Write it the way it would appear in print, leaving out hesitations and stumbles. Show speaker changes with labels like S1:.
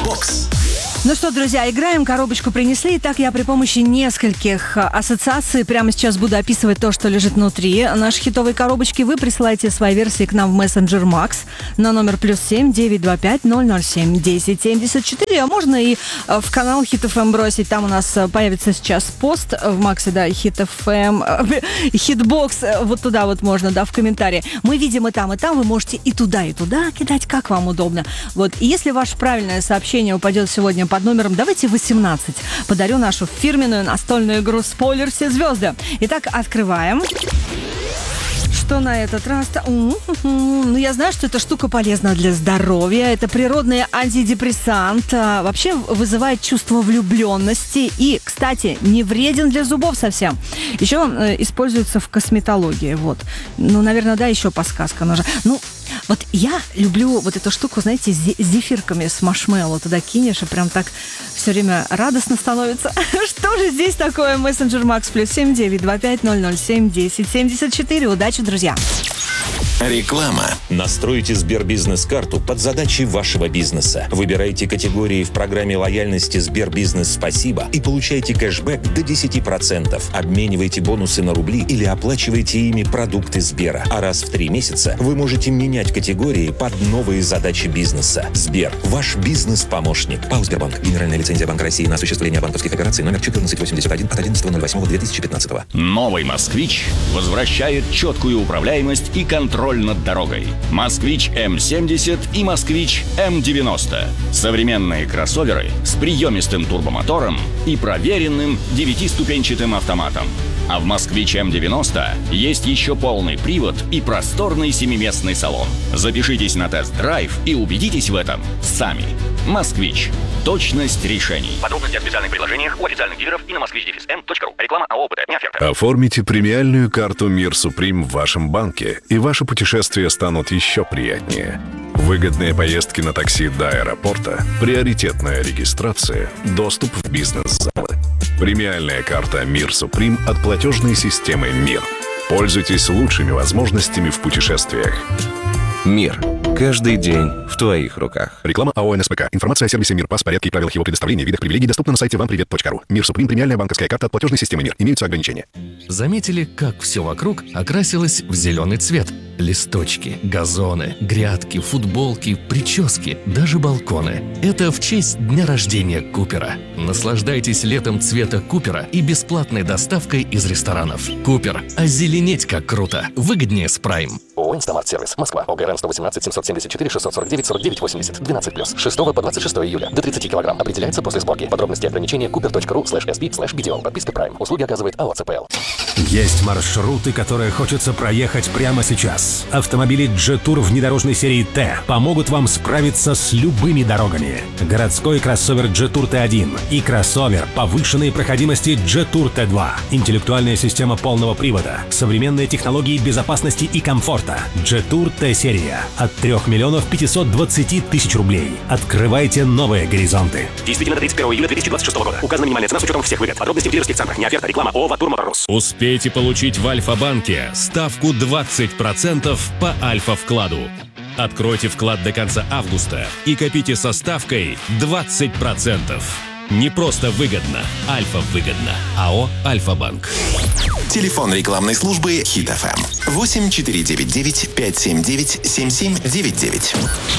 S1: Хитбокс.
S2: Ну что, друзья, играем, коробочку принесли. Итак, я при помощи нескольких ассоциаций прямо сейчас буду описывать то, что лежит внутри нашей хитовой коробочки. Вы присылаете свои версии к нам в мессенджер Макс на номер +7 925 007 1074. А можно и в канал Hit FM бросить. Там у нас появится сейчас пост в Максе, да, Hit FM, Хитбокс. Вот туда вот можно, да, в комментарии. Мы видим и там. Вы можете и туда кидать, как вам удобно. Вот. И если ваше правильное сообщение упадет сегодня под номером, давайте 18. Подарю нашу фирменную настольную игру «Спойлер. Все звезды». Итак, открываем. Что на этот раз? Ну, я знаю, что эта штука полезна для здоровья. Это природный антидепрессант. Вообще вызывает чувство влюбленности. И, кстати, не вреден для зубов совсем. Еще он используется в косметологии. Вот. Ну, наверное, да, еще подсказка нужна. Ну, вот я люблю вот эту штуку, знаете, с зефирками, с маршмеллоу. Туда кинешь, и прям так все время радостно становится. Что же здесь такое? Мессенджер Макс +7 925 007 1074. Удачи, друзья!
S1: Реклама.
S3: Настройте Сбербизнес-карту под задачи вашего бизнеса. Выбирайте категории в программе лояльности Сбербизнес Спасибо и получайте кэшбэк до 10%. Обменивайте бонусы на рубли или оплачивайте ими продукты Сбера. А раз в 3 месяца вы можете менять категории под новые задачи бизнеса. Сбер. Ваш бизнес-помощник. ПАО «Сбербанк». Генеральная лицензия Банка России на осуществление банковских операций номер 1481 от 11.08.2015.
S4: Новый «Москвич» возвращает четкую управляемость и контроль над дорогой. «Москвич М70» и «Москвич М90». Современные кроссоверы с приемистым турбомотором и проверенным 9-ступенчатым автоматом. А в «Москвич М90» есть еще полный привод и просторный 7-местный салон. Запишитесь на тест-драйв и убедитесь в этом сами. «Москвич». Точность решений.
S5: Подробности о специальных предложениях у официальных дилеров и на moskvich-m.ru. Реклама АО «ОПТ». Не оферта.
S6: Оформите премиальную карту «Мир Суприм» в вашем банке, и ваши путешествия станут еще приятнее. Выгодные поездки на такси до аэропорта, приоритетная регистрация, доступ в бизнес-залы. Премиальная карта «Мир Суприм» от платежной системы «Мир». Пользуйтесь лучшими возможностями в путешествиях.
S7: «Мир». Каждый день в твоих руках.
S6: Реклама АО «НСПК». Информация о сервисе «Мир», порядке и правилах его предоставления, видах привилегий доступна на сайте вампривет.ру. «Мир Суприм» — премиальная банковская карта от платежной системы «Мир». Имеются ограничения.
S8: Заметили, как все вокруг окрасилось в зеленый цвет? Листочки, газоны, грядки, футболки, прически, даже балконы. Это в честь дня рождения Купера. Наслаждайтесь летом цвета Купера и бесплатной доставкой из ресторанов. Купер. Озеленеть как круто. Выгоднее с Прайм.
S5: ООО «Инстамарт-сервис». Москва. ОГРН 118 774 649 49 80. 12+. 6 по 26 июля. До 30 килограмм. Определяется после сборки. Подробности и ограничения cooper.ru/sb/bto. Подписка Prime. Услуги оказывает АО «ЦПЛ».
S9: Есть маршруты, которые хочется проехать прямо сейчас. Автомобили Jetour внедорожной серии Т помогут вам справиться с любыми дорогами. Городской кроссовер Jetour T1 и кроссовер повышенной проходимости Jetour T2. Интеллектуальная система полного привода, современные технологии безопасности и комфорта. Jetour T-серия от 3 520 000 рублей. Открывайте новые горизонты.
S5: Действительно до 31 июля 2026 года. Указана минимальная цена с учетом всех выгод. Подробности в дилерских центрах. Не оферта. Реклама ООО «Ватур Моторс».
S10: Успейте получить в Альфа-банке ставку 20% по Альфа-вкладу. Откройте вклад до конца августа и копите со ставкой 20%. Не просто выгодно, Альфа-выгодно. АО «Альфа-банк».
S1: Телефон рекламной службы Hit FM 8499 579 7799.